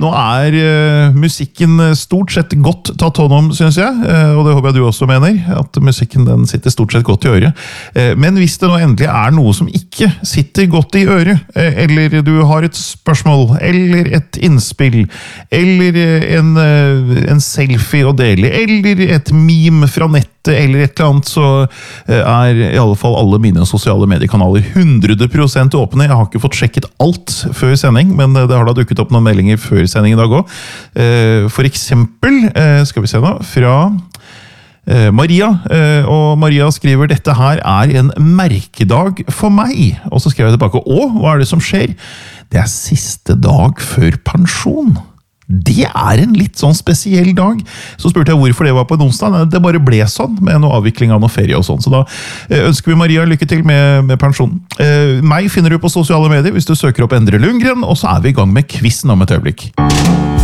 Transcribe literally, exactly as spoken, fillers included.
nå er uh, musikken stort sett godt tatt hånd om, synes jeg, uh, og det håper jeg du også mener, at musikken den sitter stort sett godt i øret. Uh, men hvis det nå endelig er noe som ikke sitter godt i øret, uh, eller du har et spørsmål, eller et innspill, eller uh, en, uh, en selfie å dele, eller et meme fra nettet, eller et eller annet, så er i alle fall alle mine sosiale mediekanaler hundre prosent åpne. Jeg har ikke fått sjekket alt før sending, men det har da dukket opp noen meldinger før sending i dag også. For eksempel, skal vi se nå, fra Maria, og Maria skriver dette her er en merkedag for meg. Og så skrev jeg tilbake, å, hva er det som skjer? Det er siste dag før pensjon. Det er en litt sånn spesiell dag. Så spurte jeg hvorfor det var på en onsdag. Det bare ble sånn, med noe avvikling av noe ferie og sånn. Så da ønsker vi Maria lykke til med, med pensjon. Eh, meg finner du på sosiale medier hvis du søker opp Endre Lundgren, og så er vi i gang med quizen om et øyeblikk.